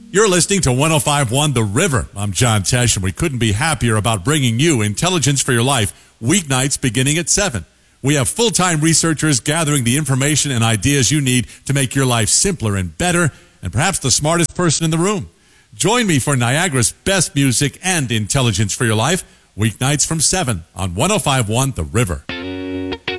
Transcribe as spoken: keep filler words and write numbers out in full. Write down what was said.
You're listening to one oh five point one The River. I'm John Tesh, and we couldn't be happier about bringing you Intelligence for Your Life, weeknights beginning at seven. We have full-time researchers gathering the information and ideas you need to make your life simpler and better, and perhaps the smartest person in the room. Join me for Niagara's best music and Intelligence for Your Life, weeknights from seven on one oh five point one The River.